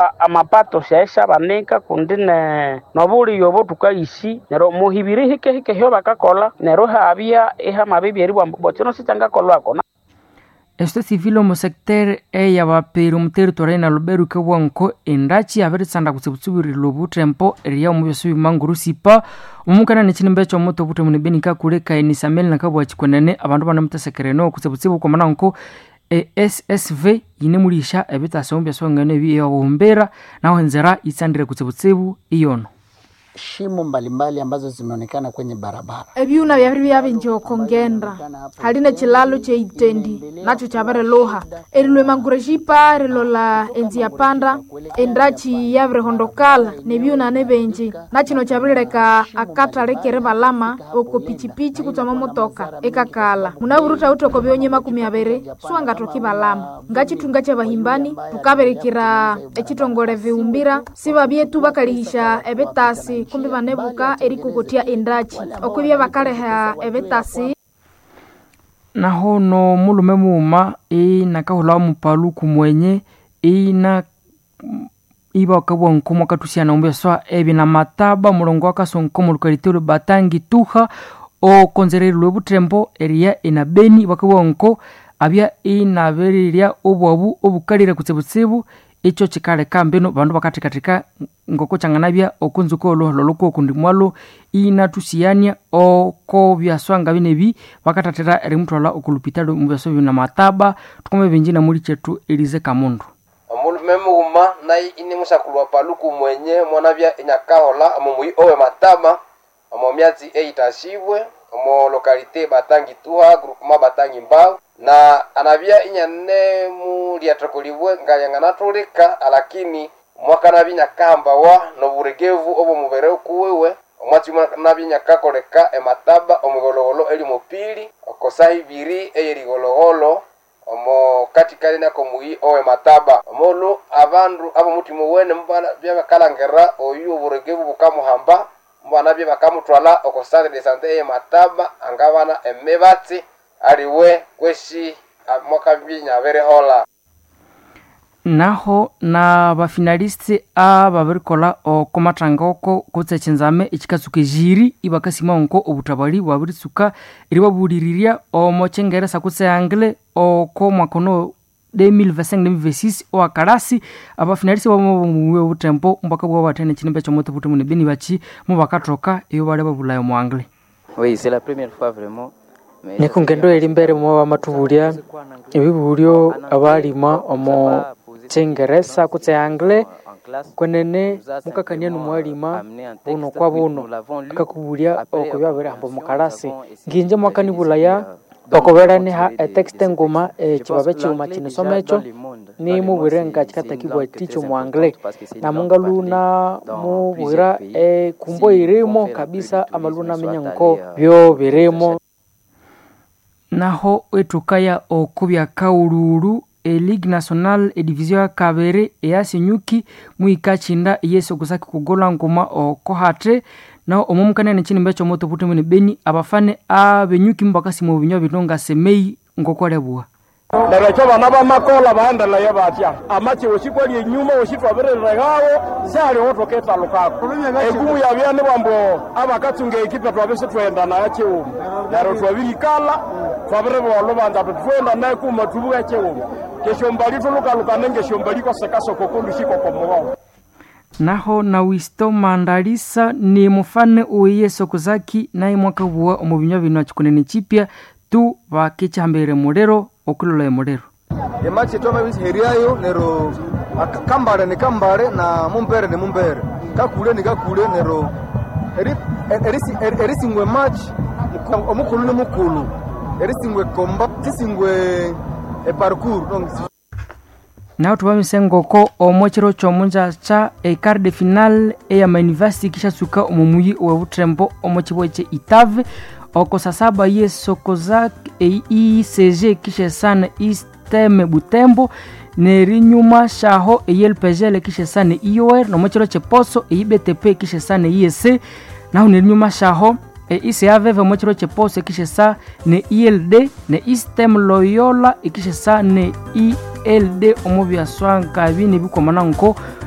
amapato shaesha banika kundine nobuli yobo tukaishi nero muhibiri hike hyo bakakola nero habia mabibi eri bwambo chino sichanga kolwako. Este civilo mo secteur ya bapero mu territoire na Lubero ke wanko endachi aberesanda kutsibusubiri lobutempo eria mu byosubi manguru sipa umukana ne kinimbe cyo moto bute mu benika kureka ni Samuel nakabwa chikonene abantu bana mutasekere no kutsibusibu kwa mananko SSV ine mulisha ebitaso byasongane biyo bombera naho nzera itsandire kutsibusibu iyono shimo mbalimbali ambazo zimeonekana kwenye barabara. Ebyuna bya njoko ngendra. Haline chilalo che itendi nacho chabare loha. Elwe mangurejipa relola enzia panda endrachi yabre hondokala nebyuna nebenji. Nachino chabireka akata lekere balama oko pichipichi kutama motoka ekakala. Munaburuta utoko byonye 20 swanga toki balama. Ngachi tungache bahimbani tukaberekira ekitongole viumbira siba byetu bakalihisha ebetasi kumbi banebuka erikukotia endachi okubye bakaleha ebetasi naho no mulume muma nakahula mupalu kumwenye na iba kabwa nkomo katusiana umbe swa ebina mataba mulongo akasonko mulukalitero batangi tuha o konzereri lwebutembo eria inabeni bakabwa nko abya inaberiria obwabu obukalira kutsebutsibu icho chikale kambeno bandu bakatikatika ngoko changanabya okunzuko loloko kundimwalo inatusiania oko byaswanga binebi bakatatera erimutwala okulupitalo mubyaso bina mataba tukome benjina muri chetu Elize Kamundu omulumemuma nayi ini musakulwa paluku mwenye mwanabya inyakahola amumui owe mataba omomyatsi eitashibwe omo lokalite batangi tuha groupement batangi mbao na anabia inyane mu liatrokolibwe ngayanganatulika lakini mwaka nabinya kamba wa no buregevu obo mubere kuwewe omwati nabinya kakoleka emataba omugologolo eli mopili okosahi biri eyeri gologolo omo katikali nako muyi owe mataba omolo abandu abo mutimo wene mbana byabakalangera oyu buregevu bukamuhamba mbana byabakamutwala okosade de sante emataba angabana emebati aliwe kweshi mwaka binya bere hola naho na bafinaliste ababerikola okomatangoko kutsechinzame ikikasuke jiri ibakasima onko obutabali wabirisuka iribabuliriria omochengera sakutse angle oko mwakono 2025-2026 oakarasi abafinaliste bamuwe butempo mbaka bwa batene kinimbe cyo moto butemune beni bachi mubakatoka iyo bale babulayo mu angle. Oui, c'est la première fois vraiment. Nekungendo elimbere mu bamatubulia ebibulyo abalima omo Chengereza kutse angle kwenene mukakanya numwalima buno kwa buno kakubulia okubya hambo mukalasi nginje mwakani bulaya okoberane ha text ngoma kibabe cyuma kinisomecho ni mubirenga kikatakibwa ticho mu angle na mungaluna mubura kumbo irimo kabisa amaluna menyanko byo biremo naho etukaya okubya kaululu Ligue Nationale Division Kabere Sinyuki muikachinda yeso kusaki kugola ngoma okohate na omumukane ne kinimbe cyo moto putemune beni abafane abenyuki mbakasi mu binyo bitonga semei ngokolebwa Naracho bana bamakola baandala yabatya amachi oshikoli enyuma oshitwabere regawo sali otoketa lukako egumu yabyane bambo abakatsunge ekipa twabese twenda na yachewo naro twabirikala twabere bolo banda twenda na kuma tubuga yachewo keshombali tuluka nenge shombali ko sekaso kokundu shiko komo naho na Wisto Mandalisa ni mufane uyeso kuzaki naye mwaka bwa omubinyo bino chikunene chipya tu bakechambere murero okulola emurero emachi toma bisi heriayo nero kambare ne kambare na mumbere ne mumbere kakule ni kakule nero erisi ngwe match omukulu ne mukulu erisi ngwe komba tisingwe parcours donc na tubamisengoko omochiro chomunja cha quart de finale ya university kisha suka omumuyi wa Butembo omochiboche Itave okosasaba yeso kozak EICG kisha sana Isteme Butembo nerinyuma shaho ELPGL kisha sana IOR no mochiro cheposo EIBTP kisha sana IEC na nerinyuma shaho ICAV mochiro cheposo kisha sa ne ILD ne Isteme Loyola kisha sa ne ILD omubya swanka bini bikomana nko